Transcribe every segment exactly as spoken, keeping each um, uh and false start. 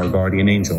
our guardian angel.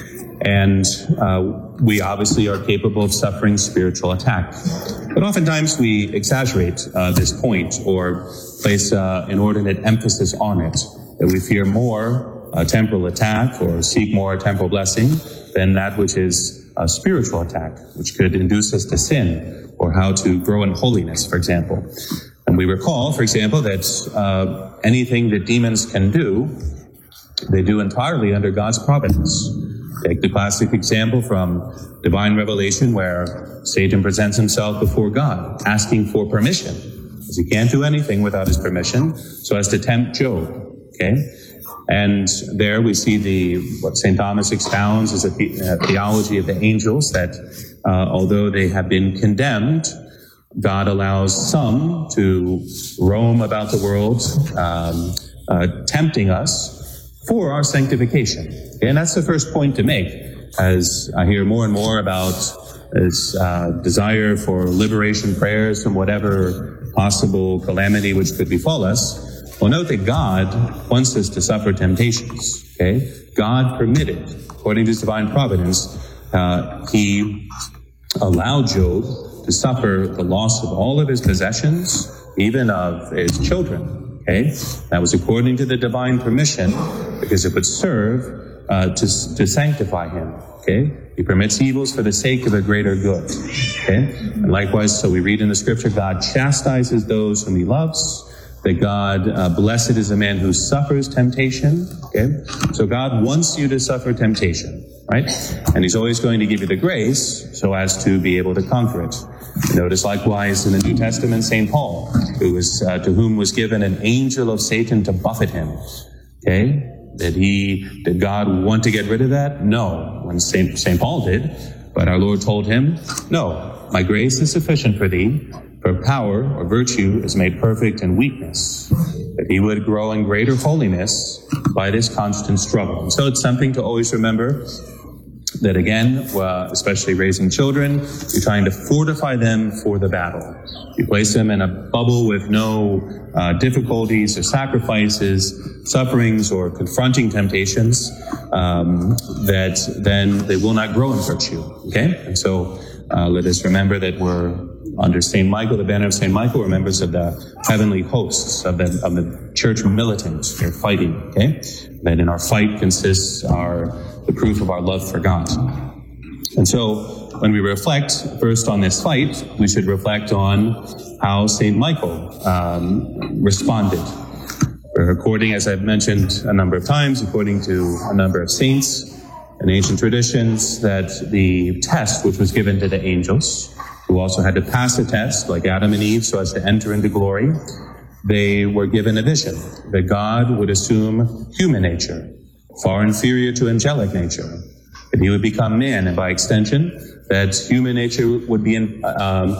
And uh, we obviously are capable of suffering spiritual attack. But oftentimes we exaggerate uh, this point or place uh, inordinate emphasis on it, that we fear more uh, temporal attack or seek more temporal blessing than that which is a spiritual attack, which could induce us to sin or how to grow in holiness, for example. And we recall, for example, that uh, anything that demons can do, they do entirely under God's providence. Take the classic example from divine revelation where Satan presents himself before God, asking for permission, because he can't do anything without his permission, so as to tempt Job. Okay? And there we see the what Saint Thomas expounds as a, the, a theology of the angels, that uh, although they have been condemned, God allows some to roam about the world, um, uh, tempting us for our sanctification. Okay? And that's the first point to make, as I hear more and more about this uh, desire for liberation prayers from whatever possible calamity which could befall us. Well, note that God wants us to suffer temptations. Okay? God permitted, according to his divine providence, uh, he allowed Job to suffer the loss of all of his possessions, even of his children. Okay? That was according to the divine permission, because it would serve uh, to, to sanctify him. Okay? He permits evils for the sake of a greater good. Okay? And likewise, so we read in the scripture, God chastises those whom he loves, that God, uh, blessed is the man who suffers temptation. Okay? So God wants you to suffer temptation, right? And he's always going to give you the grace so as to be able to conquer it. Notice likewise in the New Testament, Saint Paul, who was, uh, to whom was given an angel of Satan to buffet him. Okay? Did he, did God want to get rid of that? No. When Saint, Saint Paul did. But our Lord told him, no, my grace is sufficient for thee, for power or virtue is made perfect in weakness, that he would grow in greater holiness by this constant struggle. And so it's something to always remember, that again, uh, especially raising children, you're trying to fortify them for the battle. You place them in a bubble with no uh, difficulties or sacrifices, sufferings, or confronting temptations, um, that then they will not grow in virtue. Okay? And so uh, let us remember that we're under Saint Michael, the banner of Saint Michael, we're members of the heavenly hosts of the, of the church militant. They're fighting. Okay? That in our fight consists our the proof of our love for God. And so when we reflect first on this fight, we should reflect on how Saint Michael um, responded. According, as I've mentioned a number of times, according to a number of saints and ancient traditions, that the test which was given to the angels, who also had to pass a test like Adam and Eve so as to enter into glory, they were given a vision that God would assume human nature, far inferior to angelic nature, that he would become man, and by extension, that human nature would be in, um,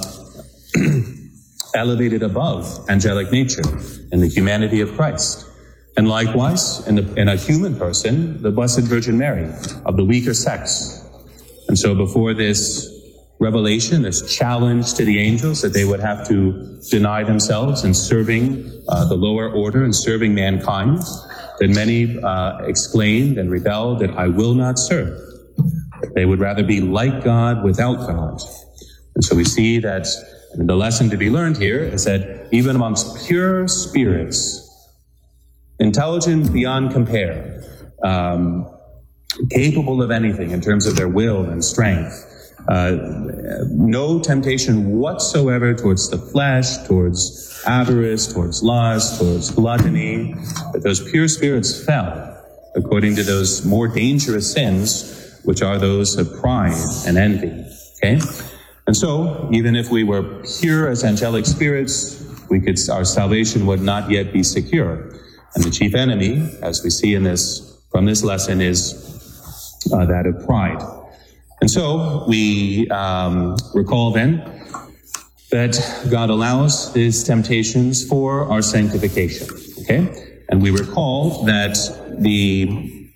elevated above angelic nature in the humanity of Christ. And likewise, in, the, in a human person, the Blessed Virgin Mary, of the weaker sex. And so before this revelation, this challenge to the angels that they would have to deny themselves in serving uh, the lower order and serving mankind, that many uh, exclaimed and rebelled that I will not serve. They would rather be like God without God. And so we see that the lesson to be learned here is that even amongst pure spirits, intelligent beyond compare, um, capable of anything in terms of their will and strength, uh, no temptation whatsoever towards the flesh, towards avarice, towards lust, towards gluttony, that those pure spirits fell according to those more dangerous sins, which are those of pride and envy. Okay? And so, even if we were pure as angelic spirits, we could, our salvation would not yet be secure. And the chief enemy, as we see in this, from this lesson, is uh, that of pride. And so, we um, recall then that God allows these temptations for our sanctification. Okay? And we recall that the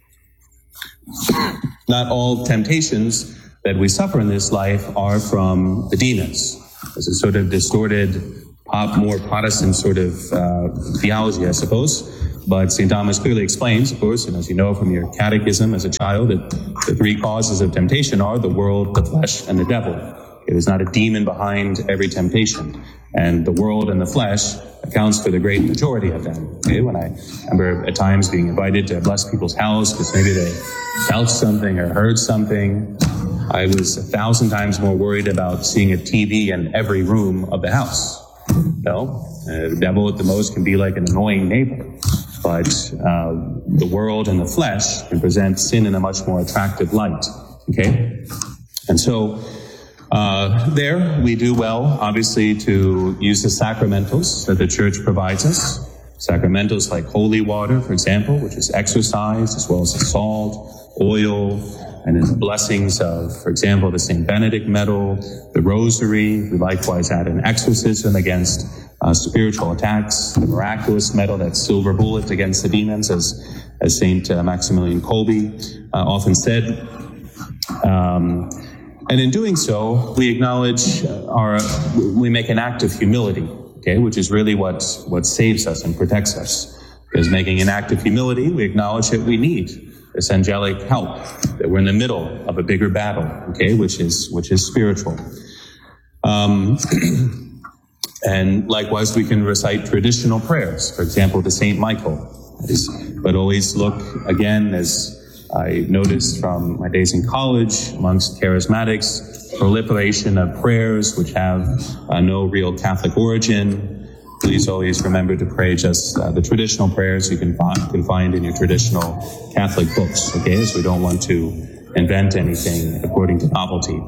not all temptations that we suffer in this life are from the demons. There's a sort of distorted pop, more Protestant sort of uh, theology, I suppose. But Saint Thomas clearly explains, of course, and as you know from your catechism as a child, that the three causes of temptation are the world, the flesh, and the devil. It is not a demon behind every temptation. And the world and the flesh accounts for the great majority of them. Okay? When I remember at times being invited to bless people's house because maybe they felt something or heard something, I was a thousand times more worried about seeing a T V in every room of the house. No, uh, the devil at the most can be like an annoying neighbor, but uh, the world and the flesh can present sin in a much more attractive light. Okay, and so uh, there we do well, obviously, to use the sacramentals that the Church provides us. Sacramentals like holy water, for example, which is exercised, as well as the salt, oil, and in the blessings of, for example, the Saint Benedict medal, the rosary. We likewise add an exorcism against uh, spiritual attacks, the miraculous medal, that silver bullet against the demons, as, as Saint uh, Maximilian Kolbe uh, often said. Um, and in doing so, we acknowledge our, we make an act of humility, okay, which is really what, what saves us and protects us. Because making an act of humility, we acknowledge that we need this angelic help, that we're in the middle of a bigger battle, okay, which is which is spiritual. Um, and likewise, we can recite traditional prayers, for example, to Saint Michael. But always look, again, as I noticed from my days in college, amongst charismatics, proliferation of prayers which have uh, no real Catholic origin. Please always remember to pray just uh, the traditional prayers you can find, can find in your traditional Catholic books, okay? So we don't want to invent anything according to novelty.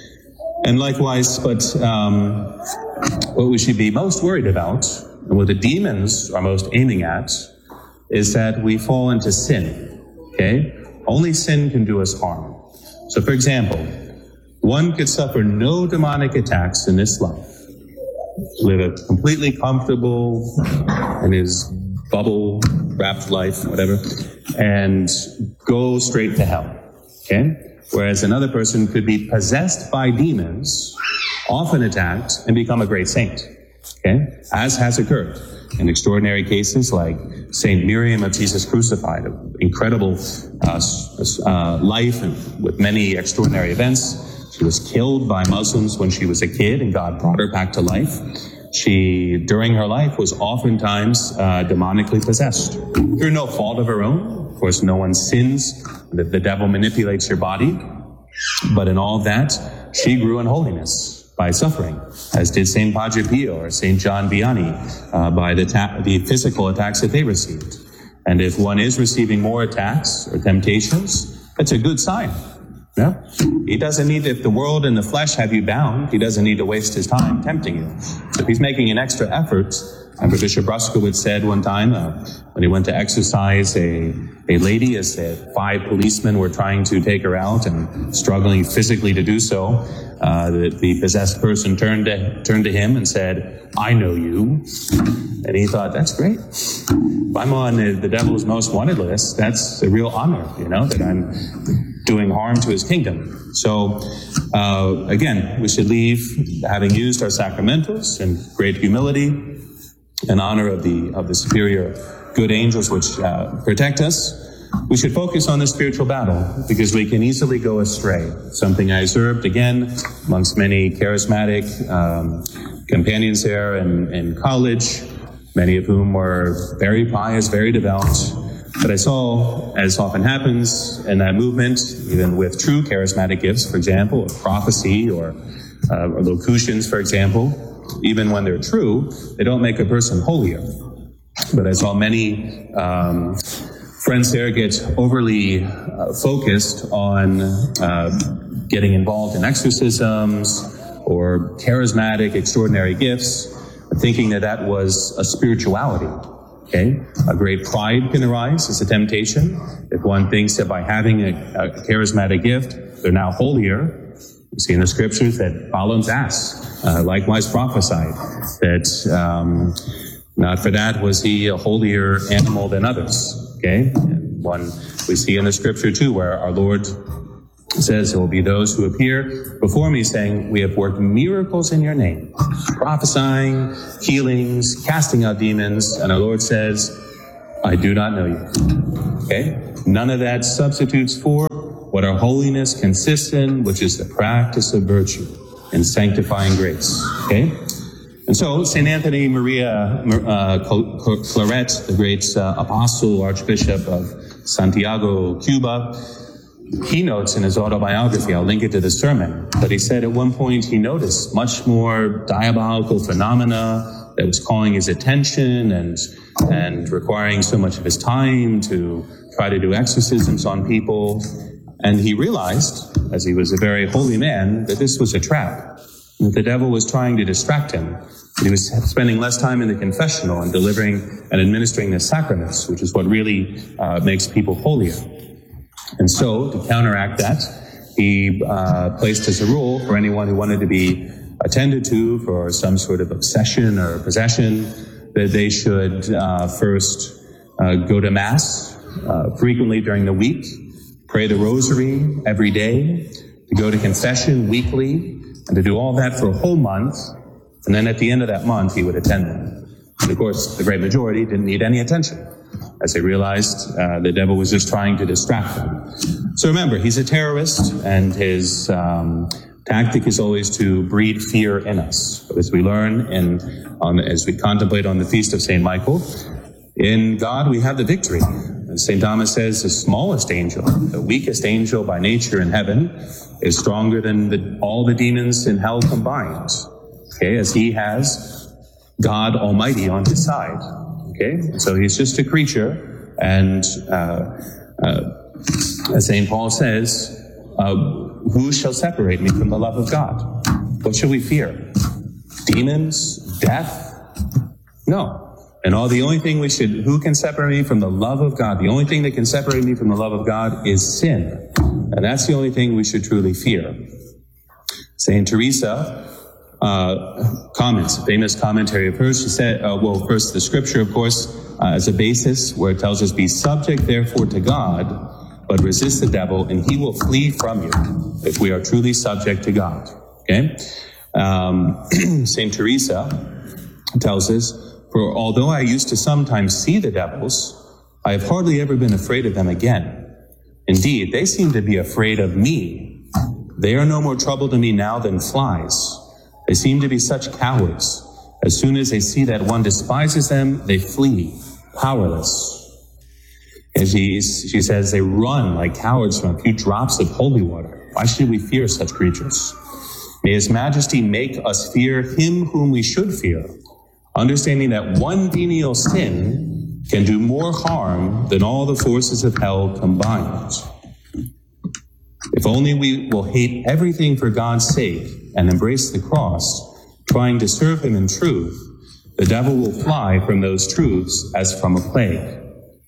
And likewise, but um, what we should be most worried about, and what the demons are most aiming at, is that we fall into sin, okay? Only sin can do us harm. So for example, one could suffer no demonic attacks in this life, live a completely comfortable in his bubble-wrapped life, whatever, and go straight to hell, okay? Whereas another person could be possessed by demons, often attacked, and become a great saint, okay? As has occurred in extraordinary cases like Saint Miriam of Jesus Crucified, an incredible uh, uh, life and with many extraordinary events. She was killed by Muslims when she was a kid, and God brought her back to life. She, during her life, was oftentimes uh, demonically possessed through no fault of her own. Of course, no one sins. The, the devil manipulates your body. But in all of that, she grew in holiness by suffering, as did Saint Padre Pio or Saint John Vianney uh, by the, ta- the physical attacks that they received. And if one is receiving more attacks or temptations, that's a good sign. Yeah. He doesn't need, if the world and the flesh have you bound, he doesn't need to waste his time tempting you. So if he's making an extra effort, remember Bishop Bruskowitz said one time uh, when he went to exorcise a, a lady, as the five policemen were trying to take her out and struggling physically to do so, uh, the, the possessed person turned to, turned to him and said, "I know you." And he thought, that's great. If I'm on the, the devil's most wanted list, that's a real honor, you know, that I'm doing harm to his kingdom. So, uh, again, we should leave, having used our sacramentals in great humility, in honor of the of the superior good angels which uh, protect us. We should focus on the spiritual battle, because we can easily go astray. Something I observed, again, amongst many charismatic um, companions there in, in college, many of whom were very pious, very devout. But I saw, as often happens in that movement, even with true charismatic gifts, for example, of prophecy or, uh, or locutions, for example, even when they're true, they don't make a person holier. But I saw many um, friends there get overly uh, focused on uh, getting involved in exorcisms or charismatic, extraordinary gifts, thinking that that was a spirituality. Okay, a great pride can arise as a temptation. If one thinks that by having a, a charismatic gift, they're now holier. We see in the scriptures that Balaam's ass uh, likewise prophesied that um, not for that was he a holier animal than others. Okay, and one we see in the scripture too, where our Lord It says there will be those who appear before me saying, we have worked miracles in your name, prophesying, healings, casting out demons. And our Lord says, I do not know you. Okay? None of that substitutes for what our holiness consists in, which is the practice of virtue and sanctifying grace. Okay? And so, Saint Anthony Maria uh, Claret, the great uh, apostle, archbishop of Santiago, Cuba, he notes in his autobiography, I'll link it to the sermon, but he said at one point he noticed much more diabolical phenomena that was calling his attention and and requiring so much of his time to try to do exorcisms on people. And he realized, as he was a very holy man, that this was a trap, that the devil was trying to distract him. That he was spending less time in the confessional and delivering and administering the sacraments, which is what really uh, makes people holier. And so, to counteract that, he uh, placed as a rule for anyone who wanted to be attended to for some sort of obsession or possession, that they should uh, first uh, go to Mass uh, frequently during the week, pray the rosary every day, to go to confession weekly, and to do all that for a whole month. And then at the end of that month, he would attend them. And of course, the great majority didn't need any attention, as they realized uh, the devil was just trying to distract them. So remember, he's a terrorist, and his um, tactic is always to breed fear in us. But as we learn and um, as we contemplate on the feast of Saint Michael, in God we have the victory. As Saint Thomas says, the smallest angel, the weakest angel by nature in heaven, is stronger than the, all the demons in hell combined. Okay, as he has God Almighty on his side. Okay, so he's just a creature, and uh, uh, as Saint Paul says, uh, who shall separate me from the love of God? What shall we fear? Demons? Death? No. And all the only thing we should, who can separate me from the love of God? The only thing that can separate me from the love of God is sin. And that's the only thing we should truly fear. Saint Teresa uh, comments, a famous commentary of hers, she said, uh, well, first the scripture, of course, uh, as a basis, where it tells us, be subject therefore to God, but resist the devil, and he will flee from you, if we are truly subject to God. Okay? Um, Saint Teresa tells us, for although I used to sometimes see the devils, I have hardly ever been afraid of them again. Indeed, they seem to be afraid of me. They are no more trouble to me now than flies. They seem to be such cowards. As soon as they see that one despises them, they flee, powerless. And she, she says they run like cowards from a few drops of holy water. Why should we fear such creatures? May His Majesty make us fear Him whom we should fear, understanding that one venial sin can do more harm than all the forces of hell combined. If only we will hate everything for God's sake and embrace the cross, trying to serve Him in truth, the devil will fly from those truths as from a plague.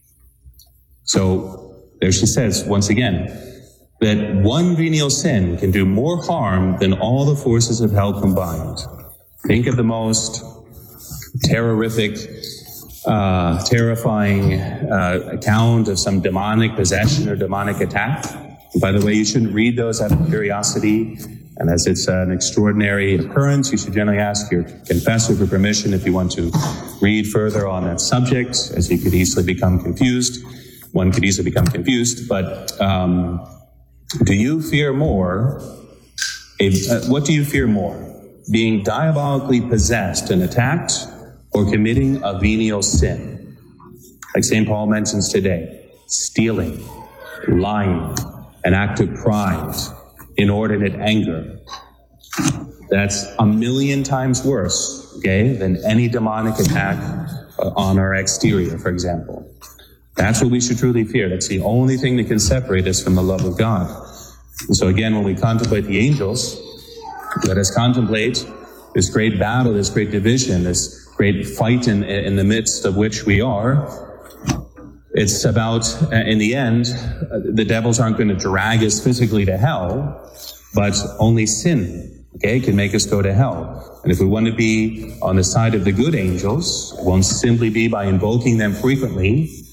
So there she says, once again, that one venial sin can do more harm than all the forces of hell combined. Think of the most terrorific, uh, terrifying uh, account of some demonic possession or demonic attack. And by the way, you shouldn't read those out of curiosity. And as it's an extraordinary occurrence, you should generally ask your confessor for permission if you want to read further on that subject, as you could easily become confused. One could easily become confused. But um, do you fear more? A, uh, what do you fear more? Being diabolically possessed and attacked, or committing a venial sin? Like Saint Paul mentions today, stealing, lying, an act of pride, inordinate anger. That's a million times worse, okay, than any demonic attack on our exterior, for example. That's what we should truly fear. That's the only thing that can separate us from the love of God. And so again, when we contemplate the angels, let us contemplate this great battle, this great division, this great fight in, in the midst of which we are. It's about, in the end, the devils aren't going to drag us physically to hell, but only sin, okay, can make us go to hell. And if we want to be on the side of the good angels, it won't simply be by invoking them frequently,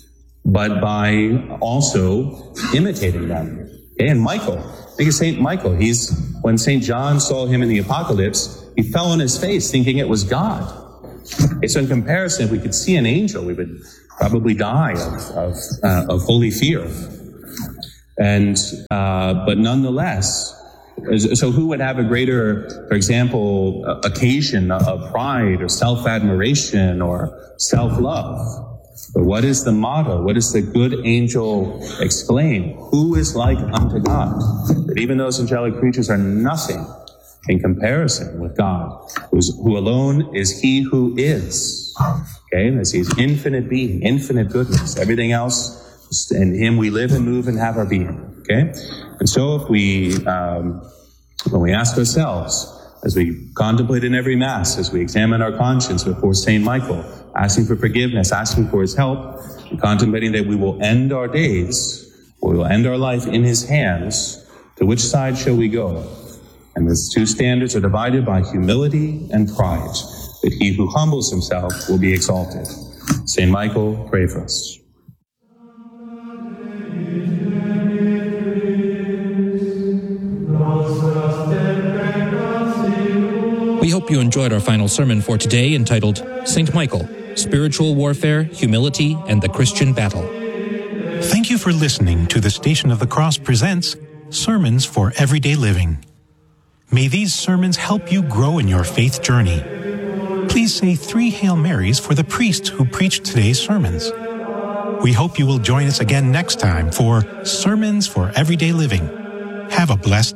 but by also imitating them. Okay? And Michael, think of Saint Michael. He's, when Saint John saw him in the Apocalypse, he fell on his face thinking it was God. Okay, so in comparison, if we could see an angel, we would probably die of, of, uh, of holy fear. And, uh, but nonetheless, so who would have a greater, for example, occasion of pride or self-admiration or self-love? But what is the motto? What does the good angel exclaim? Who is like unto God? That even those angelic creatures are nothing in comparison with God, who's, who alone is he who is. Okay, as he's infinite being, infinite goodness. Everything else, in him we live and move and have our being. Okay, and so if we, um, when we ask ourselves, as we contemplate in every Mass, as we examine our conscience before Saint Michael, asking for forgiveness, asking for his help, and contemplating that we will end our days, we will end our life in his hands, to which side shall we go? And these two standards are divided by humility and pride, that he who humbles himself will be exalted. Saint Michael, pray for us. We hope you enjoyed our final sermon for today, entitled Saint Michael, Spiritual Warfare, Humility, and the Christian Battle. Thank you for listening to the Station of the Cross presents Sermons for Everyday Living. May these sermons help you grow in your faith journey. Please say three Hail Marys for the priest who preached today's sermons. We hope you will join us again next time for Sermons for Everyday Living. Have a blessed